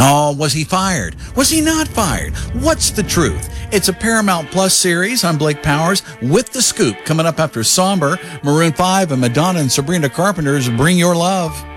Oh, was he fired? Was he not fired? What's the truth? It's a Paramount Plus series. I'm Blake Powers with The Scoop coming up after Somber, Maroon 5, and Madonna and Sabrina Carpenter's Bring Your Love.